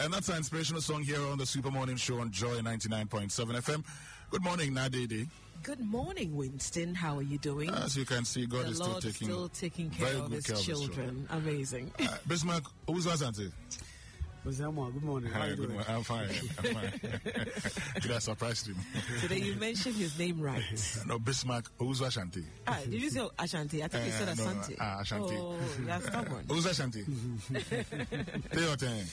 And that's an inspirational song here on the Super Morning Show on Joy 99.7 FM. Good morning, Nadede. Good morning, Winston. How are you doing? As you can see, God is still taking care of his children. Amazing. Bismarck, who's Asante? Good morning. How are you doing? I'm fine. Did I surprise him? Today you mentioned his name right. No, Bismarck, who's Ashanti? Did you say Ashanti? I think you said Asante. No, Ashanti. Oh, you're stubborn. Who's Ashanti? Say your thing.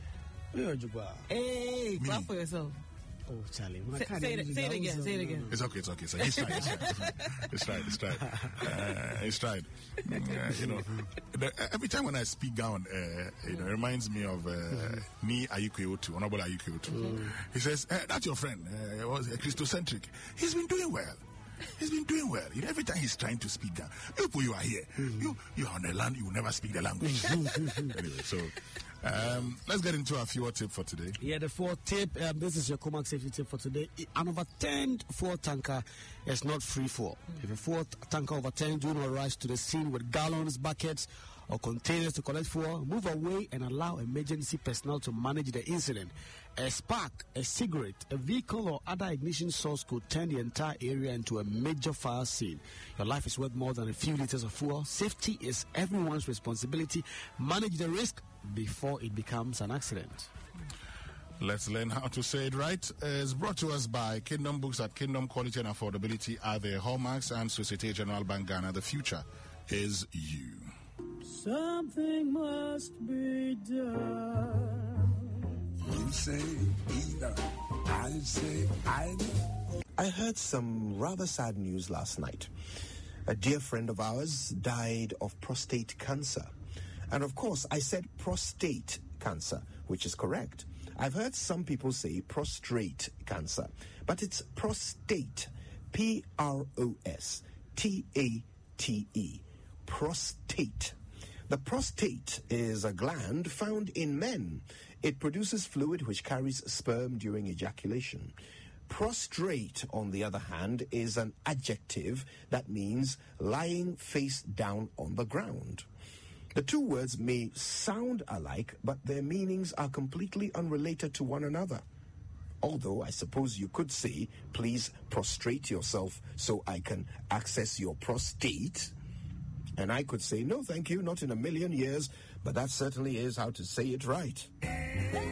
Hey, clap for yourself. Oh, Charlie. Say it again. It's okay. So he's tried. He's tried. Every time when I speak down, it reminds me of Ni Ayuke Honorable Ayuke. He says, that's your friend. Was Christocentric. He's been doing well. Every time he's trying to speak down, you are here. You are on the land. You will never speak the language. Anyway, so let's get into our fuel tip for today. Yeah, the fuel tip. This is your Comac safety tip for today. An overturned fuel tanker is not free fuel. If a fuel tanker overturned, do not rush to the scene with gallons, buckets, or containers to collect fuel. Move away and allow emergency personnel to manage the incident. A spark, a cigarette, a vehicle, or other ignition source could turn the entire area into a major fire scene. Your life is worth more than a few liters of fuel. Safety is everyone's responsibility. Manage the risk before it becomes an accident. Let's learn how to say it right. It's brought to us by Kingdom Books. At Kingdom, quality and affordability are their hallmarks, and Societe Generale Bank Ghana. The future is you. Something must be done. You say either, I say either. I heard some rather sad news last night. A dear friend of ours died of prostate cancer. And of course, I said prostate cancer, which is correct. I've heard some people say prostrate cancer, but it's prostate, Prostate, prostate. The prostate is a gland found in men. It produces fluid which carries sperm during ejaculation. Prostrate, on the other hand, is an adjective that means lying face down on the ground. The two words may sound alike, but their meanings are completely unrelated to one another. Although I suppose you could say, please prostrate yourself so I can access your prostate. And I could say, no, thank you, not in a million years, but that certainly is how to say it right.